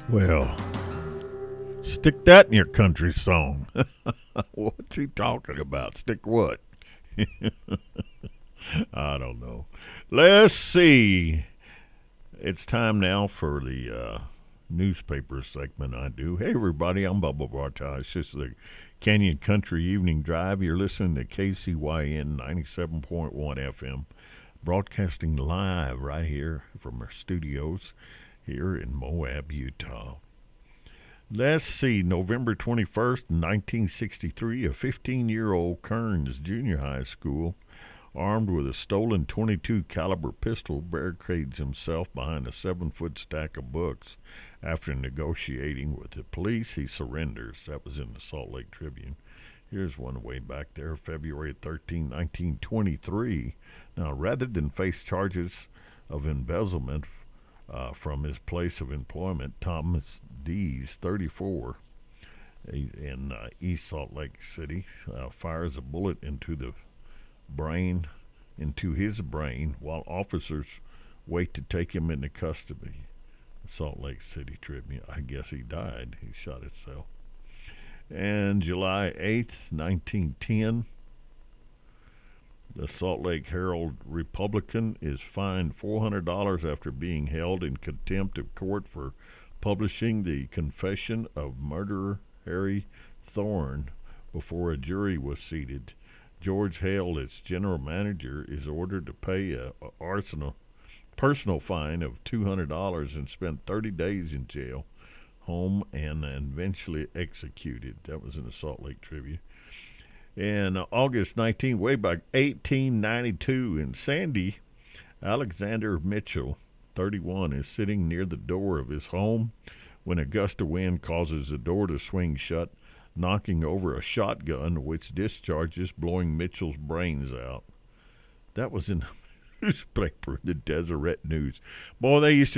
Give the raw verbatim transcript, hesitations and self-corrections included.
Well, stick that in your country song. What's he talking about? Stick what? I don't know. Let's see. It's time now for the uh, newspaper segment I do. Hey, everybody, I'm Bubba Bartosh. This is the Canyon Country Evening Drive. You're listening to K C Y N ninety-seven point one F M, broadcasting live right here from our studios here in Moab, Utah. Let's see, November twenty-first, nineteen sixty-three, a fifteen-year-old Kearns Junior High School, armed with a stolen twenty-two caliber pistol, barricades himself behind a seven-foot stack of books. After negotiating with the police, he surrenders. That was in the Salt Lake Tribune. Here's one way back there, February thirteenth, nineteen twenty-three. Now, rather than face charges of embezzlement uh, from his place of employment, Thomas Dees, thirty-four, in uh, East Salt Lake City, uh, fires a bullet into the brain, into his brain, while officers wait to take him into custody. Salt Lake City Tribune. I guess he died. He shot himself. And July eighth, nineteen ten, the Salt Lake Herald Republican is fined four hundred dollars after being held in contempt of court for publishing the confession of murderer Harry Thorne before a jury was seated. George Hale, its general manager, is ordered to pay a, a arsenal, personal fine of two hundred dollars and spend thirty days in jail, home, and eventually executed. That was in the Salt Lake Tribune. And August nineteenth, way back eighteen ninety-two, in Sandy, Alexander Mitchell, thirty-one, is sitting near the door of his home when a gust of wind causes the door to swing shut, knocking over a shotgun which discharges, blowing Mitchell's brains out. That was in the newspaper, the Deseret News. Boy, they used to